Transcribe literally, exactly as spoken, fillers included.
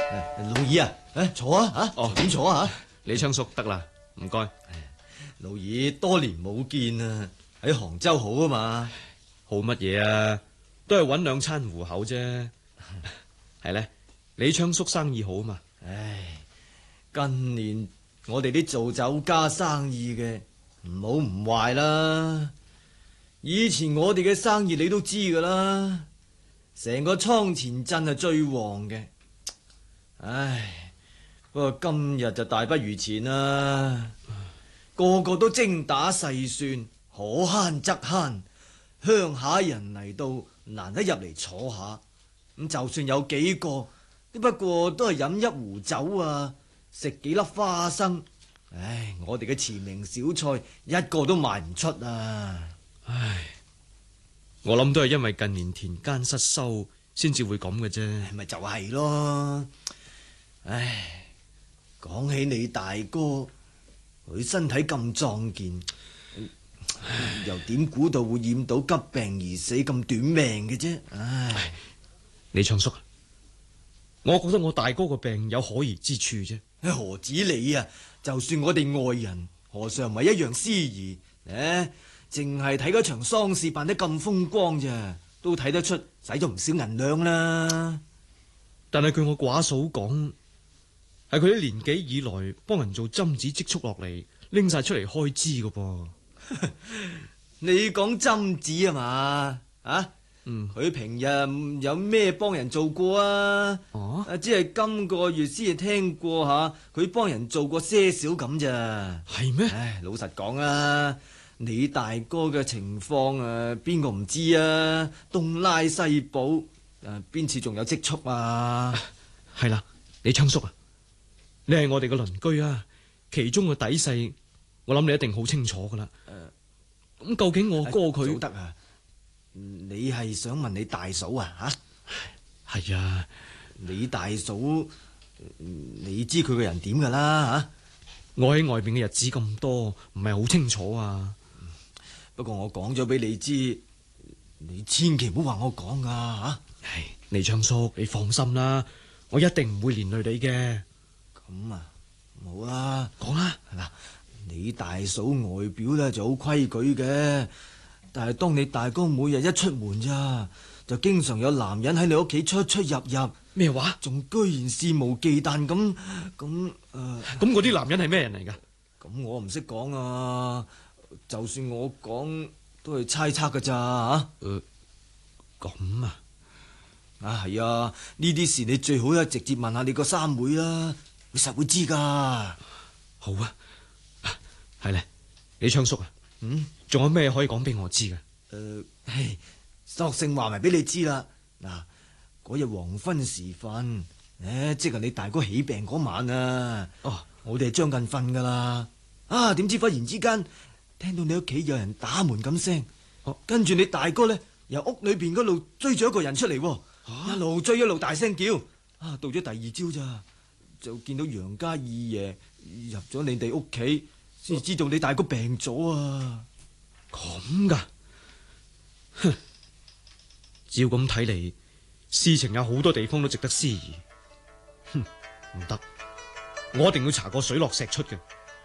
老二啊，誒坐啊吓， 哦， 點坐啊吓？ 李昌叔得啦，唔該。 老二多年冇見啊，喺杭州好啊嘛？ 好乜嘢啊？都係搵兩餐糊口啫。係咧，李昌叔生意好啊嘛？ 唉，近年我哋啲做酒家生意嘅唔好唔壞啦。以前我哋嘅生意你都知噶啦，成個倉前鎮係最旺嘅。唉，不過今日就大不如前啦，個個都精打細算，可慳則慳。鄉下人嚟到難得入嚟坐下，咁就算有幾個，不過都係飲一壺酒啊，食幾粒花生。唉，我哋嘅馳名小菜一個都賣唔出啊！ 唉，我諗都係因為近年田間失收，先至會咁嘅啫。 咪就係咯。唉，講起你大哥，佢身體咁壯健，又點估到會染到急病而死咁短命嘅啫？唉， 李昌叔，我覺得我大哥個病有可疑之處啫。 何止你啊？就算我哋外人，何嘗唔係一樣思疑？誒，淨係睇嗰場喪事辦得咁風光咋，都睇得出使咗唔少銀兩啦。 但係據我寡嫂講，係佢啲年紀以來幫人做針子積蓄落嚟，拎晒出嚟開支噶噃。 你講針子啊嘛？啊， 嗯， 佢平日有咩幫人做過啊？ 哦， 啊，只係今個月先至聽過下，佢幫人做過些少咁咋？ 係咩？ 唉，老實講啊，你大哥嘅情況啊，邊個唔知啊？東拉西補，誒，邊次仲有積蓄啊？ 係啦，李昌叔啊，你係我哋嘅鄰居啊，其中嘅底細，我諗你一定好清楚噶啦。咁、呃、究竟我哥佢早得啊？你係想問你大嫂啊？吓， 係啊， 你大嫂，你知佢個人點噶啦？吓， 我喺外邊嘅日子咁多，唔係好清楚啊。 不過我講咗俾你知，你千祈唔好話我講噶吓。 唉，李昌叔，你放心啦，我一定唔會連累你嘅。 咁啊，好啦， 講啦。 嗱，你大嫂外表咧就好規矩嘅，但係當你大哥每日一出門咋，就經常有男人喺你屋企出出入入。 咩話？ 仲居然肆無忌憚咁咁誒？ 咁嗰啲男人係咩人嚟噶？ 咁我唔識講啊，就算我講都係猜測噶咋吓？ 誒，咁啊？ 啊係啊，呢啲事你最好咧直接問下你個三妹啦，佢實會知噶。 好啊，係咧，李昌叔啊， 嗯， 仲有咩可以講俾我知嘅？ 誒、呃，索性話埋俾你知啦。嗱，嗰日黃昏時分，誒，即係你大哥起病嗰晚啊。 哦， 我哋係將近瞓噶啦。啊，點知忽然之間聽到你屋企有人打門咁聲， 哦， 跟住你大哥呢，由屋裏邊嗰度追咗一個人出嚟，啊、一路追一路大聲叫。啊，到咗第二朝咋，就見到楊家二爺入咗你哋屋企，先知道你大哥病咗啊！ 咁噶？哼，照咁睇嚟，事情有好多地方都值得思疑。哼，唔得，我一定要查個水落石出嘅。